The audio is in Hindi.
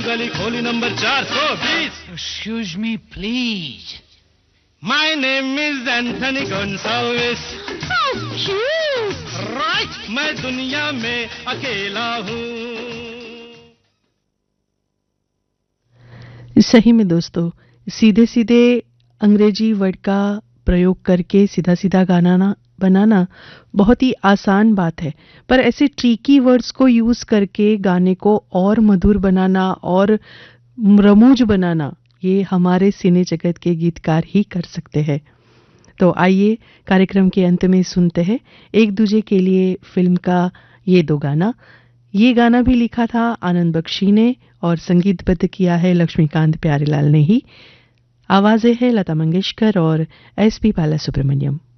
गली खोली number 420. Excuse me, please. My name is Anthony Gonsalves. How cute! Right, मैं दुनिया में अकेला हूँ. सही में दोस्तों, सीधे सीधे अंग्रेजी वर्ड का प्रयोग करके सीधा सीधा गाना बनाना बहुत ही आसान बात है, पर ऐसे ट्रिकी वर्ड्स को यूज करके गाने को और मधुर बनाना और रमूज बनाना, ये हमारे सिने जगत के गीतकार ही कर सकते हैं. तो आइए कार्यक्रम के अंत में सुनते हैं एक दूजे के लिए फिल्म का ये दो गाना. ये गाना भी लिखा था आनंद बख्शी ने और संगीतबद्ध किया है लक्ष्मीकांत प्यारेलाल ने ही. आवाजें हैं लता मंगेशकर और एस पी बालासुब्रमण्यम.